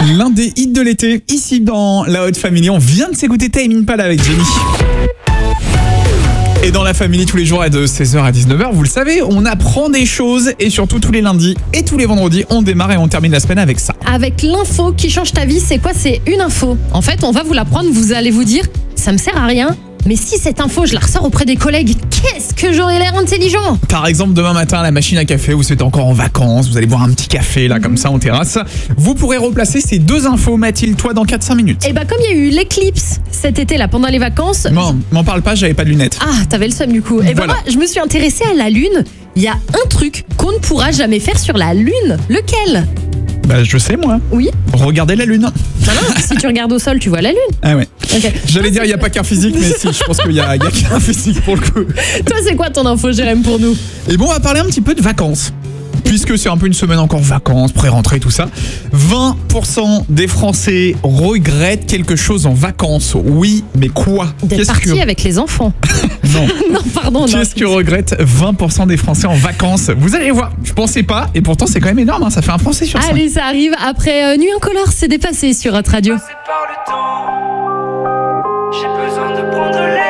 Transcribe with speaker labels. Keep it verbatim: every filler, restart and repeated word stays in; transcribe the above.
Speaker 1: L'un des hits de l'été, ici dans la Haute Family. On vient de s'écouter Time Impala avec Jenny. Et dans la Family, tous les jours de seize heures à dix-neuf heures, vous le savez, on apprend des choses et surtout tous les lundis et tous les vendredis, on démarre et on termine la semaine avec ça.
Speaker 2: Avec l'info qui change ta vie, c'est quoi? C'est une info. En fait, on va vous l'apprendre, vous allez vous dire, ça me sert à rien. Mais si cette info, je la ressors auprès des collègues, qu'est-ce que j'aurais l'air intelligent?
Speaker 1: Par exemple, demain matin, à la machine à café, vous êtes encore en vacances, vous allez boire un petit café là, comme ça, en terrasse. Vous pourrez replacer ces deux infos, Mathilde, toi, dans quatre à cinq minutes.
Speaker 2: Et bah comme il y a eu l'éclipse cet été là pendant les vacances.
Speaker 1: Non, m'en parle pas, j'avais pas de lunettes.
Speaker 2: Ah, t'avais le seum du coup. Et bah
Speaker 1: Voilà.
Speaker 2: moi, je me suis intéressée à la Lune. Il y a un truc qu'on ne pourra jamais faire sur la Lune. Lequel?
Speaker 1: Bah, je sais, moi.
Speaker 2: Oui.
Speaker 1: Regardez la lune.
Speaker 2: Non, non, si tu regardes au sol, tu vois la Lune.
Speaker 1: Ah ouais.
Speaker 2: Ok.
Speaker 1: J'allais dire, il n'y a pas qu'un physique, mais si, je pense qu'il y a, il y a qu'un physique pour le coup.
Speaker 2: Toi, c'est quoi ton info, Jérém, pour nous?
Speaker 1: Et bon, on va parler un petit peu de vacances. Puisque c'est un peu une semaine encore vacances, pré-rentrée, tout ça. vingt pour cent des Français regrettent quelque chose en vacances. Oui, mais quoi?
Speaker 2: D'être
Speaker 1: Qu'est-ce
Speaker 2: parti
Speaker 1: que...
Speaker 2: avec les enfants.
Speaker 1: Non.
Speaker 2: Non, pardon. non.
Speaker 1: Qu'est-ce que regrettent vingt pour cent des Français en vacances? Vous allez voir, je pensais pas, et pourtant c'est quand même énorme, hein, ça fait un Français sur cinq.
Speaker 2: Allez, ça arrive après euh, Nuit Incolore, c'est dépassé sur Hot Radio.
Speaker 3: Passé par le temps, j'ai besoin de prendre l'air.